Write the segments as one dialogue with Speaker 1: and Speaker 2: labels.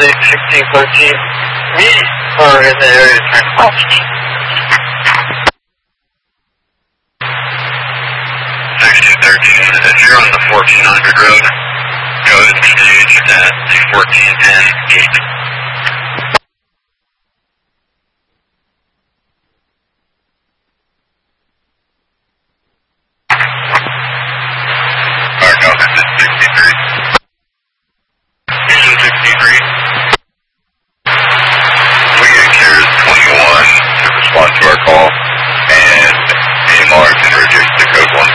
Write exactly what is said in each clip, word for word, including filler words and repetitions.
Speaker 1: Medic sixteen fourteen, me or in the area trying to watch. sixteen thirteen, if you're on the fourteen hundred road, go ahead and stage at the fourteen ten gate. Alright, no, this is sixty-three. Fusion sixty-three. We get Cares twenty-one to respond to our call, and A M R can reduce to code one.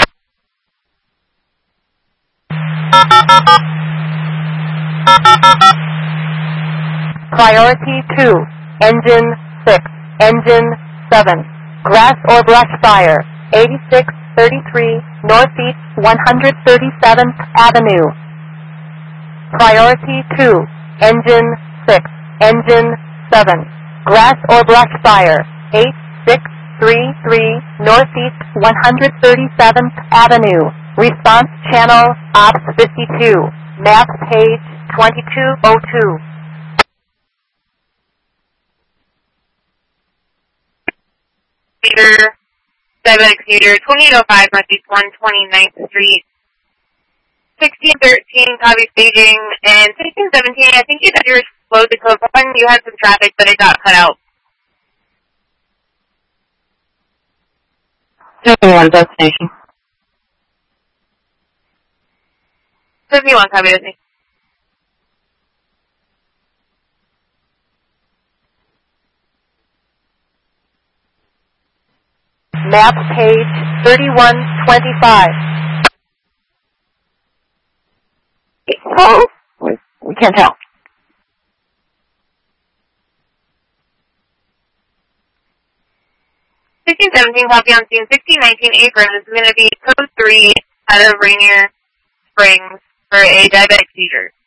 Speaker 2: Priority two, engine six, engine seven, grass or brush fire, eighty-six thirty-three Northeast one hundred thirty-seventh Avenue. Priority two, engine six, engine seven, grass or brush fire, eight six three three Northeast one hundred thirty-seventh Avenue. Response channel, Ops fifty-two, map page twenty-two oh two.
Speaker 3: Meter, diabetic meter, twenty-eight oh five Northeast one hundred twenty-ninth Street. sixteen thirteen, copy staging, and sixteen seventeen, I think you said you were slow to code one. You had some traffic, but it got cut out.
Speaker 2: fifty-one destination.
Speaker 3: fifty-one, copy with me.
Speaker 2: Map page thirty-one twenty-five. Oh, we, we can't tell.
Speaker 3: sixteen seventeen, copy on scene. sixteen nineteen, Akron. This is going to be code three out of Rainier Springs for a diabetic seizure.